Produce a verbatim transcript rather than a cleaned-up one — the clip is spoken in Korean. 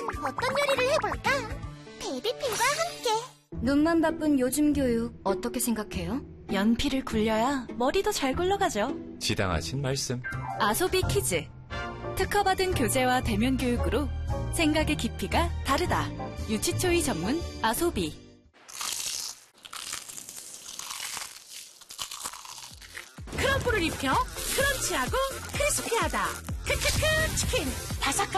어떤 요리를 해볼까? 베이비핑과 함께. 눈만 바쁜 요즘 교육 어떻게 생각해요? 연필을 굴려야 머리도 잘 굴러가죠. 지당하신 말씀. 아소비 키즈. 특허받은 교재와 대면 교육으로 생각의 깊이가 다르다. 유치초이 전문 아소비. 크럼플을 입혀 크런치하고 크리스피하다. 크크크 치킨 바삭한